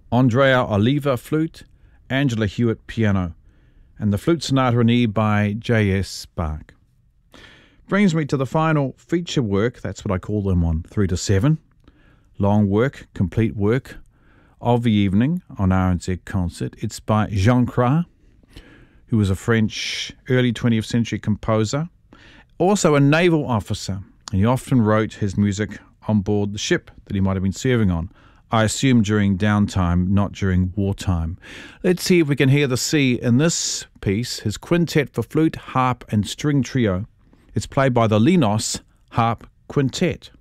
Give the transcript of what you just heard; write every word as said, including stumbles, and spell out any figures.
Andrea Oliva flute, Angela Hewitt piano, and the Flute Sonata in E by J S Bach. Brings me to the final feature work, that's what I call them on three to seven. Long work, complete work of the evening on R N Z Concert. It's by Jean Cras, who was a French early twentieth century composer, also a naval officer, and he often wrote his music on board the ship that he might have been serving on. I assume during downtime, not during wartime. Let's see if we can hear the sea in this piece, his quintet for flute, harp and string trio. It's played by the Linos Harp Quintet.